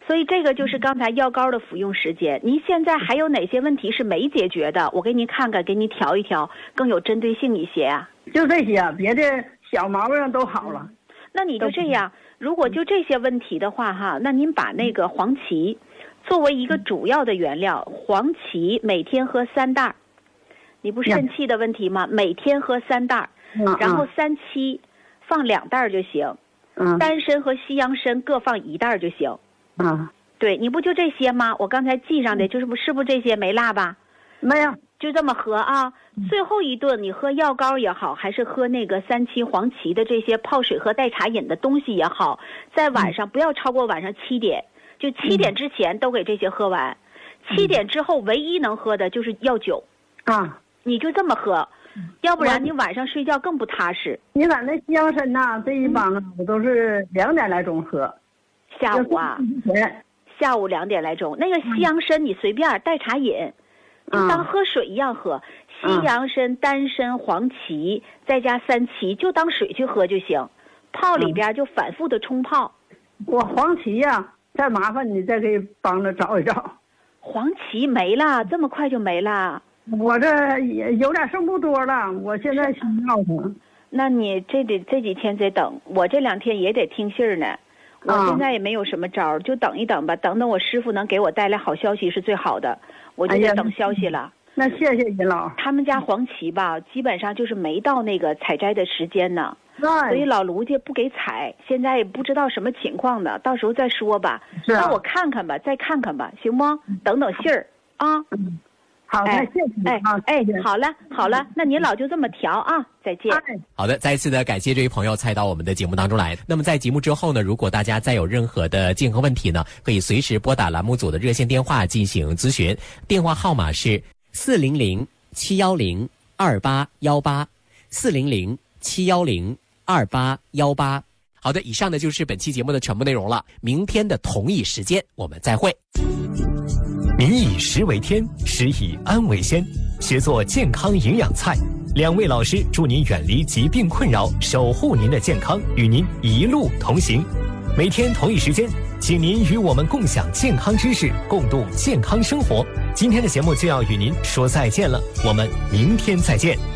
所以这个就是刚才药膏的服用时间。您现在还有哪些问题是没解决的？我给你看看，给你调一调，更有针对性一些啊。 就这些，别的小毛病都好了。 那你就这样，如果就这些问题的话哈，那您把那个黄芪作为一个主要的原料，黄芪每天喝3袋，你不肾气的问题吗？每天喝3袋，然后3七放2袋就行。丹参和西洋参各放1袋就行。对，你不就这些吗？我刚才记上的就是是不是这些没落吧？ 没有， 就这么喝啊。最后一顿你喝药膏也好，还是喝那个3七黄芪的这些泡水和代茶饮的东西也好，在晚上不要超过晚上7点，就7点之前都给这些喝完。7点之后唯一能喝的就是药酒啊，你就这么喝，要不然你晚上睡觉更不踏实。 你看那西洋参呐，这一帮我都是2点来钟喝， 下午啊，下午2点来钟。那个西洋参你随便代茶饮，就当喝水一样喝。西洋参、丹参、黄芪，再加3七，就当水去喝就行。泡里边就反复的冲泡。 我黄芪呀，再麻烦你再给帮着找一找。 黄芪没了，这么快就没了？ 我这也有点剩不多了，我现在需要它。 那你这几天得等，我这2天也得听信儿呢。我现在也没有什么招，就等一等吧，等我师傅能给我带来好消息是最好的，我就得等消息了。 那谢谢尹老。 他们家黄芪吧，基本上就是没到那个采摘的时间呢，所以老卢家不给采，现在也不知道什么情况呢，到时候再说吧。那我看看吧，再看看吧，行不？等等信儿啊。 好的，谢谢。 好了，那您老就这么调啊，再见。 好的，再一次的感谢这位朋友猜到我们的节目当中来。那么在节目之后呢，如果大家再有任何的健康问题呢，可以随时拨打栏目组的热线电话进行咨询，电话号码是400-710-2818，400-710-2818。好的，以上呢就是本期节目的全部内容了。明天的同一时间我们再会。 民以食为天，食以安为先。学做健康营养菜，2位老师祝您远离疾病困扰，守护您的健康，与您一路同行。每天同一时间，请您与我们共享健康知识，共度健康生活。今天的节目就要与您说再见了，我们明天再见。